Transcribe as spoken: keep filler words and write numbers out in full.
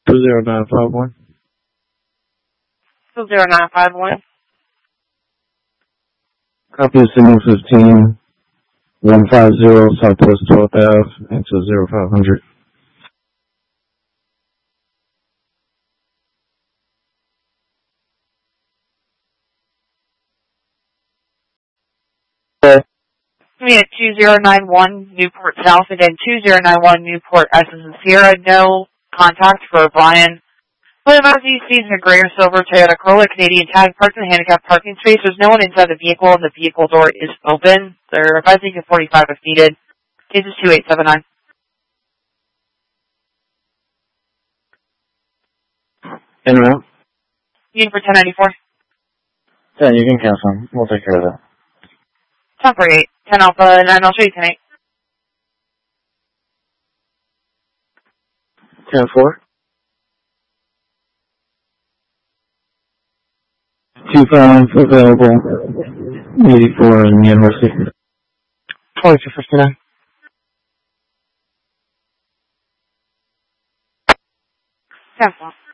two zero nine five one. two zero nine five one. Copy of signal fifteen, one five zero Southwest twelfth Avenue, into zero five hundred. We had two zero nine one Newport South, again two zero nine one Newport S as in Sierra. No contact for Brian. William R Z sees in a gray or silver Toyota Corolla Canadian tag parked in the handicapped parking space. There's no one inside the vehicle and the vehicle door is open. They're advising at forty-five if needed. Case is two eight seven nine. In and out? Union for ten ninety-four. Yeah, you can cancel them. We'll take care of that. ten for eight. ten Alpha nine, I'll show you ten eight. ten four. two five available. eighty-four in the University. twenty-two fifty-nine. ten four.